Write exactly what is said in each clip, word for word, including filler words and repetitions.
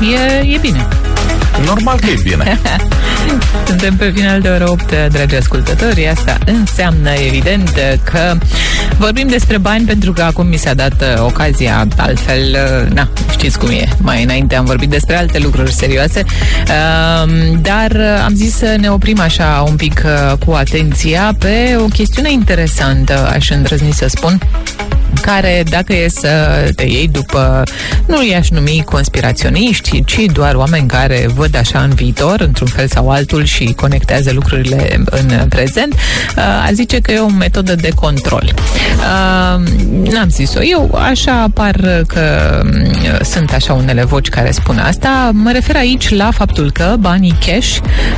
e, e bine. Normal că e bine. Suntem pe final de oră opt, dragi ascultători. Asta înseamnă, evident, că vorbim despre bani, pentru că acum mi s-a dat ocazia, altfel, na, știți cum e. Mai înainte am vorbit despre alte lucruri serioase, dar am zis să ne oprim așa un pic cu atenția pe o chestiune interesantă, aș îndrăzni să spun, care, dacă e să te iei după, nu i-aș numi conspiraționiști, ci doar oameni care văd așa în viitor, într-un fel sau altul, și conectează lucrurile în prezent, a zice că e o metodă de control. N-am zis-o eu, așa apar că sunt așa unele voci care spun asta. Mă refer aici la faptul că banii cash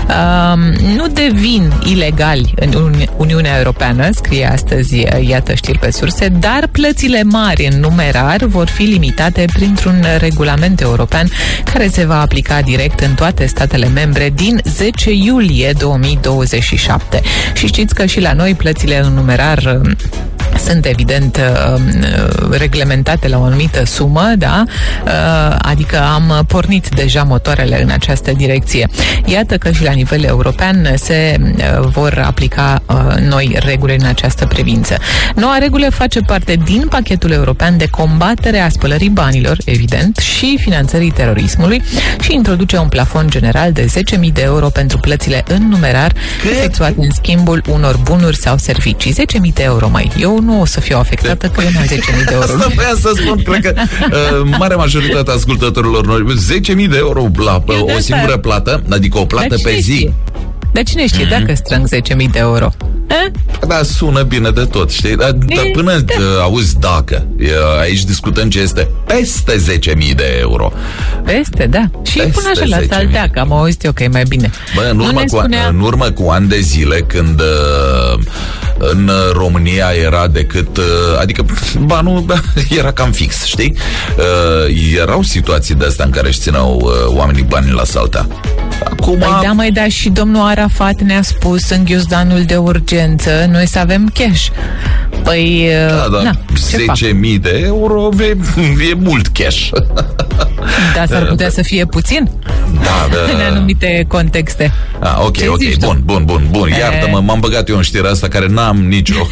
nu devin ilegali în Uniunea Europeană, scrie astăzi, iată știri pe surse, dar plățile mari în numerar vor fi limitate printr-un regulament european care se va aplica direct în toate statele membre din zece iulie două mii douăzeci și șapte. Și știți că și la noi plățile în numerar sunt evident reglementate la o anumită sumă, da? Adică am pornit deja motoarele în această direcție. Iată că și la nivel european se vor aplica noi reguli în această privință. Noua regulă face parte din pachetul european de combatere a spălării banilor, evident, și finanțării terorismului și introduce un plafon general de zece mii de euro pentru plățile în numerar efectuate în schimbul unor bunuri sau servicii. zece mii de euro, mai. Eu nu o să fiu afectată că eu n-am zece mii de euro. Asta voiam să spun, cred că uh, marea majoritatea ascultătorilor noi, zece mii de euro la uh, o singură plată, adică o plată pe zi. Știe? Dar cine știe mm-hmm. dacă strâng zece mii de euro? Eh? Da, sună bine de tot, știi? Dar, e, dar până da. auzi dacă, aici discutăm ce este peste zece mii de euro. Peste, da. Și peste până așa la saltea, că am auzit eu că e mai bine. Bă, în urmă, cu, spunea... în urmă cu ani de zile, când uh, în România era decât, uh, adică banul era cam fix, știi? Uh, erau situații de astea în care își țineau uh, oamenii banii la saltea. Acum... Păi da, mai da, și domnul Arafat ne-a spus în ghiozdanul de urgență, noi să avem cash. Păi, da, da, na, zece mii de euro e, e mult cash. Da, s-ar putea da. să fie puțin. Da, da. În anumite contexte. Ah, ok, ce ok, bun, tu? bun, bun, bun. Iartă-mă, m-am băgat eu în știrea asta care n-am nicio.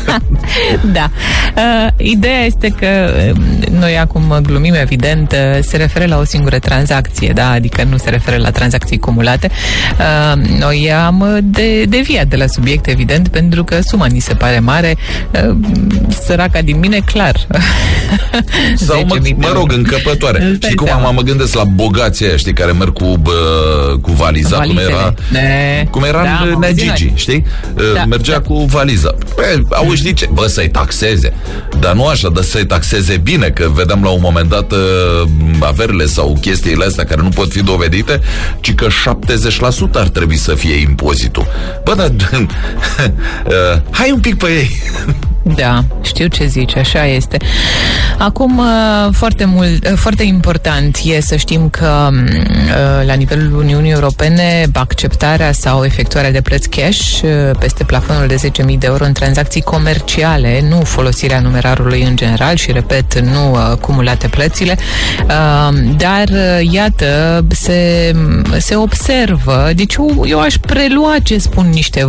Da. Uh, ideea este că noi acum glumim, evident, se referă la o singură tranzacție, da? Adică nu se referă la tranzacții cumulate. Uh, noi am de, deviat de la subiect, evident, pentru că suma ni se pare mare. Uh, săraca din mine, clar. Sau mă, mă rog, încăpătoare. Știi cum am, mă gândesc la bogații aia, știi, care merg cu, bă, cu valiza, cum era, ne... cum era da, în Negigi, știi? Da, mergea da. cu valiza. Bă, auzi, știi ce? Bă, să-i taxeze. Dar nu așa, dar să-i taxeze bine, că vedeam la un moment dat averile sau chestiile astea care nu pot fi dovedite, ci că șaptezeci la sută ar trebui să fie impozitul. Bă, dar uh, hai un pic pe ei. Da, știu ce zici, așa este. Acum, foarte mult, foarte important e să știm că la nivelul Uniunii Europene acceptarea sau efectuarea de plăți cash peste plafonul de zece mii de euro în tranzacții comerciale, nu folosirea numerarului în general și, repet, nu cumulate plățile, dar, iată, se, se observă, deci eu, eu aș prelua ce spun niște